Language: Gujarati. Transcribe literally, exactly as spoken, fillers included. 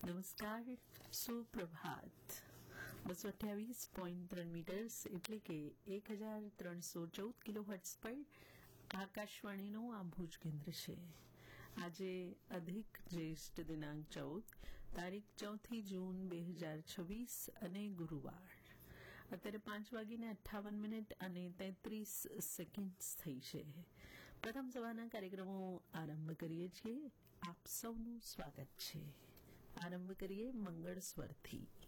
નમસ્કાર, સુપ્રભાત. બસો અઠ્યાવીસ પોઈન્ટ ત્રણ મીટર્સ એટલે કે એક હજાર ત્રણસો ચૌદ કિલો હર્ટ્ઝ પર આકાશવાણીનું આ ભુજ કેન્દ્ર છે. આજે અધિક જ્યેષ્ઠ દિનાંક ચૌદ, તારીખ ચોથી જૂન બે હજાર છવ્વીસ અને ગુરુવાર. અત્યારે પાંચ વાગીને અઠ્ઠાવન મિનિટ અને તેત્રીસ સેકન્ડ થઈ છે. પ્રથમ સવારના કાર્યક્રમો આરંભ કરીએ છીએ. આપ સૌનું સ્વાગત છે. આરંભ કરીએ મંગળ સ્વરથી.